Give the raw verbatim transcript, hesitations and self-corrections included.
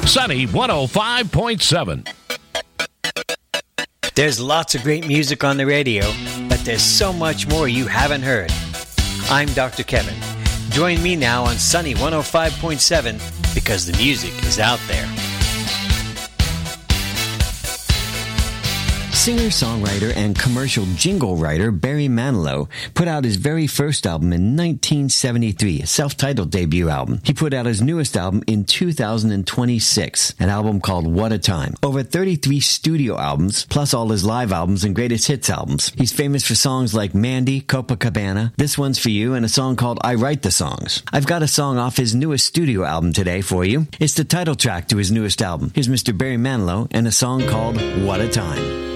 Sunny one oh five point seven. There's lots of great music on the radio, but there's so much more you haven't heard. I'm Doctor Kevin. Join me now on Sunny one oh five point seven because the music is out there. Singer-songwriter and commercial jingle writer Barry Manilow put out his very first album in nineteen seventy-three, a self-titled debut album. He put out his newest album in two thousand twenty-six, an album called What a Time. Over thirty-three studio albums, plus all his live albums and greatest hits albums. He's famous for songs like Mandy, Copacabana, This One's For You, and a song called I Write the Songs. I've got a song off his newest studio album today for you. It's the title track to his newest album. Here's Mister Barry Manilow and a song called What a Time.